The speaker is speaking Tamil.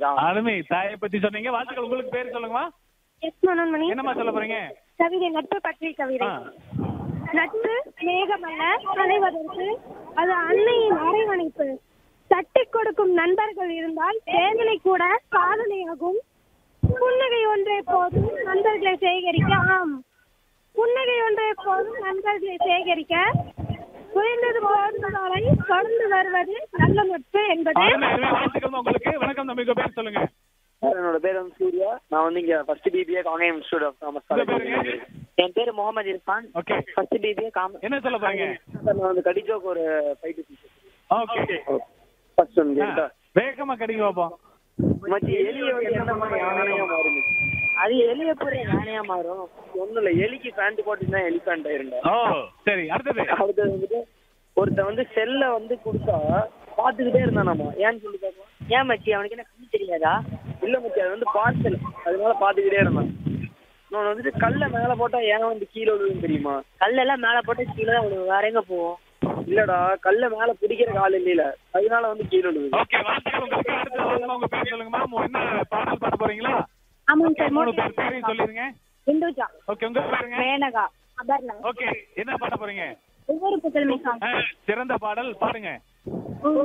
இருக்கா? அருமை. தாயை பத்தி சொன்னீங்க. வாழ்த்துக்கள். உங்களுக்கு பேர் சொல்லுங்கம்மா. எஸ் மனோன்மணி. என்னம்மா சொல்ல போறீங்க? கவிதை நட்பு பற்றி கவிதை. நட்பு மேகமல்ல அனைவதற்கு அது அன்னையின் அரவணைப்பு. தட்டி கொடுக்கும் நண்பர்கள் இருந்தால் வேதனை கூட சாதனையாகும். புன்னகை ஒன்றே போதும் நண்பர்களை சேகரிக்க. ஆம், புன்னகை ஒன்றே போதும் நண்பர்களை சேகரிக்க. குறைந்தது போதும் வரை தொடர்ந்து வருவது நல்ல நட்பு என்பது. வாழ்த்துக்கள் உங்களுக்கு. வணக்கம் தம்பி. உங்க பேர் சொல்லுங்க. என்னோட பேர் வந்து சூர்யா. நான் வந்து இங்க first BBA Kangeyam institute of commerce college. என் பேர் Mohammed Irfan. Okay. First BBA commerce. என்ன சொல்ல போறீங்க? நான் வந்து கடிஜோக்கு ஒரு 5 to 6. ஓகே. ஃபர்ஸ்ட் ஒன் கேட்டா வேகமா கடிங்க பாப்போம். மச்சி எலிய வந்து என்ன மாதிரி யானையா மாறும்? அது எலிய போற யானையா மாறும். ஒண்ணும் இல்ல, எலிக்கு பேண்ட் போட்டுனா எலிஃபண்ட் ஆயிருண்டா. ஓ சரி. அடுத்தது வந்துட்டு ஒருத்த வந்து செல்ல வந்து கொடுத்தா பாத்துக்கிட்டே இருந்தானாமா. ஏன்னு சொல்லி பாப்போம். ஏன் மச்சி அவனுக்கு என்ன கண்ணு தெரியாதா? இல்ல மச்சி, அது வந்து பார்சல், அதனால பாத்துக்கிட்டே இருந்தான். நான் வந்துட்டு கல்ல மேல போட்டா ஏன் வந்து கீழே விழுவும் தெரியுமா? கல்லெல்லாம் மேல போட்டா கீழே தான் விழுவும், வேற எங்க போவோம்? இல்லடா, கல்ல மேல பிடிக்கிற கால் இல்ல, அதனால வந்து கீழே விழுவுது. ஓகே. வாழ்த்துக்கள் உங்களுக்கு. அடுத்து உங்க பேர் சொல்லுங்கம்மா. என்ன பாடல் பாட போறீங்களா? ஆமாம் சார். 3 பேர் பேரையும் சொல்லிருங்க. இந்துஜா. ஓகே. உங்க பேருங்க? மேனகா. அபர்ணா. ஓகே. என்ன பாட போறீங்க? ஒவ்வொரு புத்தகமே சாங். சிறந்த பாடல் பாடுங்க.